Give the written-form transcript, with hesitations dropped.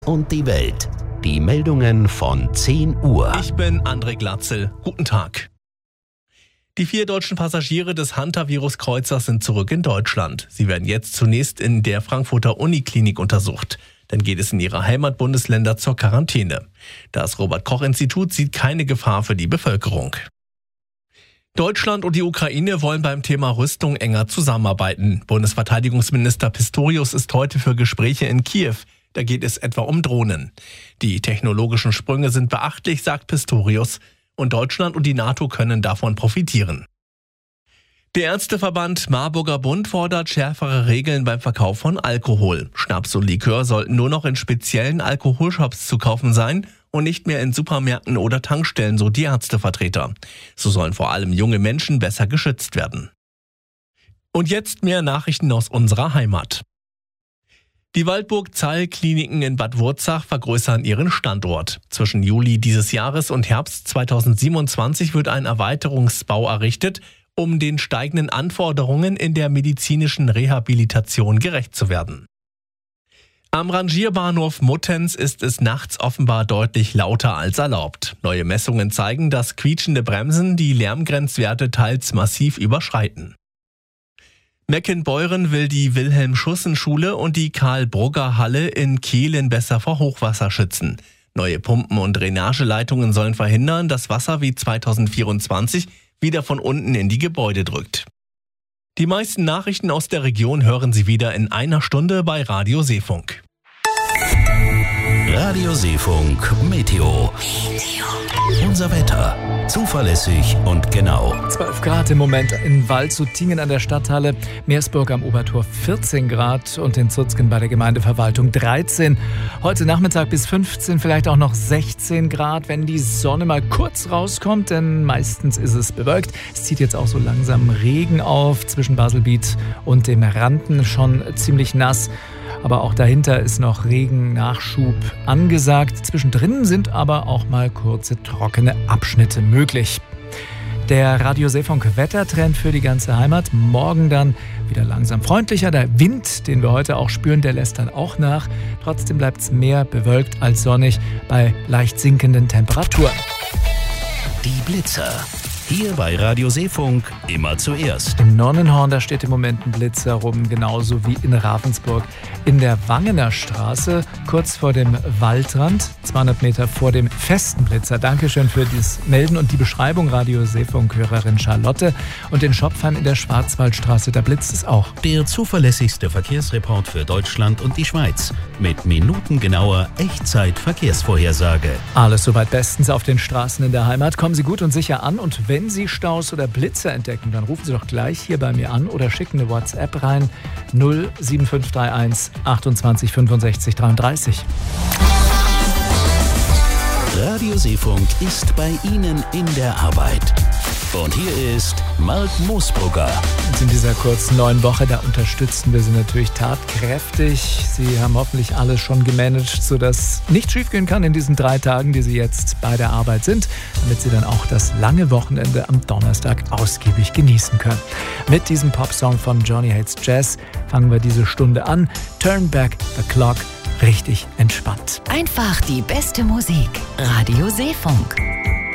Und die Welt. Die Meldungen von 10 Uhr. Ich bin André Glatzel. Guten Tag. Die 4 deutschen Passagiere des Hantavirus-Kreuzers sind zurück in Deutschland. Sie werden jetzt zunächst in der Frankfurter Uniklinik untersucht. Dann geht es in ihre Heimatbundesländer zur Quarantäne. Das Robert-Koch-Institut sieht keine Gefahr für die Bevölkerung. Deutschland und die Ukraine wollen beim Thema Rüstung enger zusammenarbeiten. Bundesverteidigungsminister Pistorius ist heute für Gespräche in Kiew. Da geht es etwa um Drohnen. Die technologischen Sprünge sind beachtlich, sagt Pistorius. Und Deutschland und die NATO können davon profitieren. Der Ärzteverband Marburger Bund fordert schärfere Regeln beim Verkauf von Alkohol. Schnaps und Likör sollten nur noch in speziellen Alkoholshops zu kaufen sein und nicht mehr in Supermärkten oder Tankstellen, so die Ärztevertreter. So sollen vor allem junge Menschen besser geschützt werden. Und jetzt mehr Nachrichten aus unserer Heimat. Die Waldburg-Zeil-Kliniken in Bad Wurzach vergrößern ihren Standort. Zwischen Juli dieses Jahres und Herbst 2027 wird ein Erweiterungsbau errichtet, um den steigenden Anforderungen in der medizinischen Rehabilitation gerecht zu werden. Am Rangierbahnhof Muttenz ist es nachts offenbar deutlich lauter als erlaubt. Neue Messungen zeigen, dass quietschende Bremsen die Lärmgrenzwerte teils massiv überschreiten. Meckenbeuren will die Wilhelm-Schussen-Schule und die Karl-Brugger-Halle in Kehlen besser vor Hochwasser schützen. Neue Pumpen und Drainageleitungen sollen verhindern, dass Wasser wie 2024 wieder von unten in die Gebäude drückt. Die meisten Nachrichten aus der Region hören Sie wieder in einer Stunde bei Radio Seefunk. Radio Seefunk Meteo. Unser Wetter. Zuverlässig und genau. 12 Grad im Moment in Waldshutingen an der Stadthalle, Meersburg am Obertor 14 Grad und in Zutzgen bei der Gemeindeverwaltung 13. Heute Nachmittag bis 15, vielleicht auch noch 16 Grad, wenn die Sonne mal kurz rauskommt, denn meistens ist es bewölkt. Es zieht jetzt auch so langsam Regen auf, zwischen Baselbiet und dem Randen schon ziemlich nass. Aber auch dahinter ist noch Regennachschub angesagt. Zwischendrin sind aber auch mal kurze trockene Abschnitte möglich. Der Radio Seefunk Wettertrend für die ganze Heimat. Morgen dann wieder langsam freundlicher. Der Wind, den wir heute auch spüren, der lässt dann auch nach. Trotzdem bleibt es mehr bewölkt als sonnig bei leicht sinkenden Temperaturen. Die Blitzer. Hier bei Radio Seefunk immer zuerst. Im Nonnenhorn, da steht im Moment ein Blitzer rum, genauso wie in Ravensburg. In der Wangener Straße, kurz vor dem Waldrand, 200 Meter vor dem festen Blitzer. Dankeschön für das Melden und die Beschreibung, Radio Seefunk-Hörerin Charlotte. Und in Schopfheim in der Schwarzwaldstraße, da blitzt es auch. Der zuverlässigste Verkehrsreport für Deutschland und die Schweiz. Mit minutengenauer Echtzeit-Verkehrsvorhersage. Alles soweit bestens auf den Straßen in der Heimat. Kommen Sie gut und sicher an. Und wenn Sie Staus oder Blitzer entdecken, dann rufen Sie doch gleich hier bei mir an oder schicken eine WhatsApp rein 07531 28 65 33. Radio Seefunk ist bei Ihnen in der Arbeit. Und hier ist Mark Moosbrugger. Und in dieser kurzen neuen Woche, da unterstützen wir Sie natürlich tatkräftig. Sie haben hoffentlich alles schon gemanagt, sodass nichts schiefgehen kann in diesen 3 Tagen, die Sie jetzt bei der Arbeit sind, damit Sie dann auch das lange Wochenende am Donnerstag ausgiebig genießen können. Mit diesem Popsong von Johnny Hates Jazz fangen wir diese Stunde an. Turn Back the Clock. Richtig entspannt. Einfach die beste Musik. Radio Seefunk.